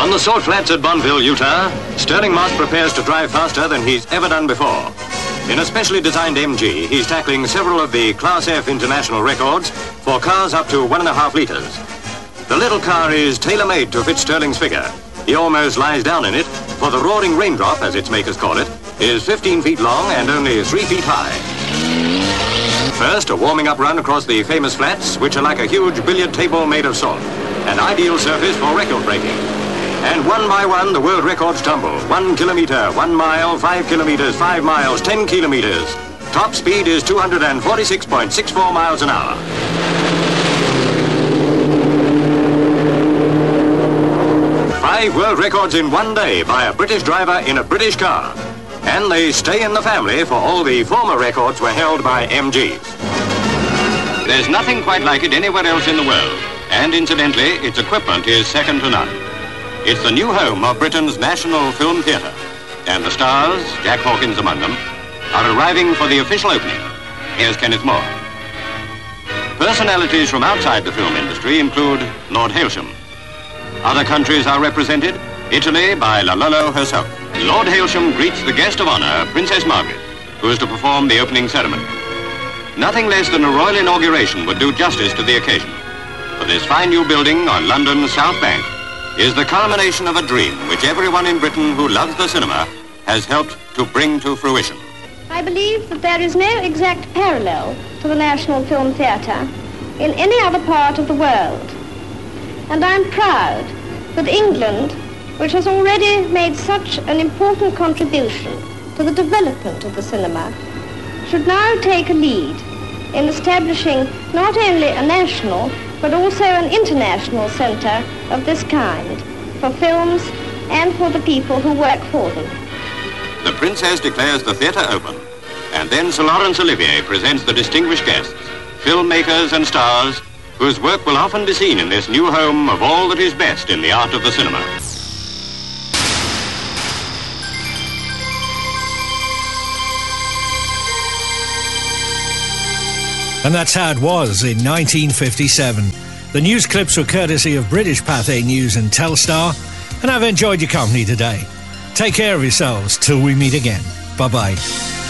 On the salt flats at Bonneville, Utah, Stirling Moss prepares to drive faster than he's ever done before. In a specially designed MG, he's tackling several of the Class F international records for cars up to 1.5 litres. The little car is tailor-made to fit Stirling's figure. He almost lies down in it, for the roaring raindrop, as its makers call it, is 15 feet long and only 3 feet high. First, a warming-up run across the famous flats, which are like a huge billiard table made of salt, an ideal surface for record breaking. And one by one, the world records tumble. 1 kilometre, 1 mile, 5 kilometres, 5 miles, 10 kilometres. Top speed is 246.64 miles an hour. 5 world records in one day by a British driver in a British car. And they stay in the family, for all the former records were held by MGs. There's nothing quite like it anywhere else in the world. And incidentally, its equipment is second to none. It's the new home of Britain's National Film Theatre. And the stars, Jack Hawkins among them, are arriving for the official opening. Here's Kenneth Moore. Personalities from outside the film industry include Lord Hailsham. Other countries are represented, Italy by La Lolo herself. Lord Hailsham greets the guest of honour, Princess Margaret, who is to perform the opening ceremony. Nothing less than a royal inauguration would do justice to the occasion. For this fine new building on London's South Bank is the culmination of a dream which everyone in Britain who loves the cinema has helped to bring to fruition. I believe that there is no exact parallel to the National Film Theatre in any other part of the world. And I'm proud that England, which has already made such an important contribution to the development of the cinema, should now take a lead in establishing not only a national but also an international centre of this kind for films and for the people who work for them. The Princess declares the theatre open, and then Sir Laurence Olivier presents the distinguished guests, filmmakers and stars, whose work will often be seen in this new home of all that is best in the art of the cinema. And that's how it was in 1957. The news clips were courtesy of British Pathé News and Telstar, and I've enjoyed your company today. Take care of yourselves till we meet again. Bye-bye.